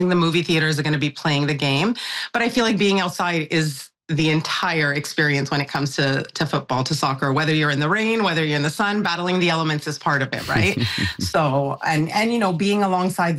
the movie theaters are going to be playing the game. But I feel like being outside is the entire experience when it comes to football, to soccer, whether you're in the rain, whether you're in the sun, battling the elements is part of it, right? So, and being alongside